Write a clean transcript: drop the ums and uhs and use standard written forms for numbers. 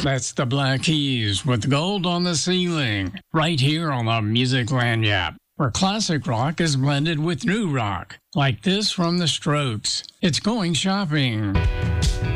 That's the Black Keys with Gold on the Ceiling, right here on the Music Lanyap, where classic rock is blended with new rock, like this from The Strokes. It's Going Shopping.